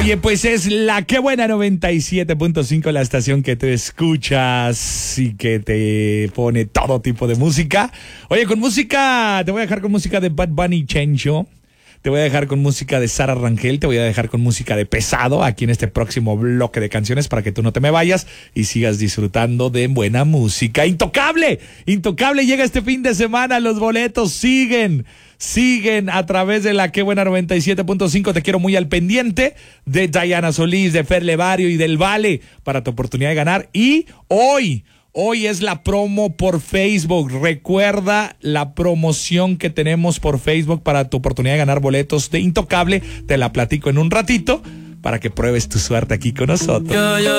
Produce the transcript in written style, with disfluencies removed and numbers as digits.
Oye, pues es la Qué Buena 97.5, la estación que te escuchas y que te pone todo tipo de música. Oye, con música, te voy a dejar con música de Bad Bunny y Chencho. Te voy a dejar con música de Sara Rangel, te voy a dejar con música de Pesado aquí en este próximo bloque de canciones para que tú no te me vayas y sigas disfrutando de buena música. ¡Intocable! Intocable llega este fin de semana, los boletos siguen a través de la Qué Buena 97.5. Te quiero muy al pendiente de Diana Solís, de Fer Levario y del Vale para tu oportunidad de ganar. Y Hoy es la promo por Facebook. Recuerda la promoción que tenemos por Facebook para tu oportunidad de ganar boletos de Intocable. Te la platico en un ratito para que pruebes tu suerte aquí con nosotros.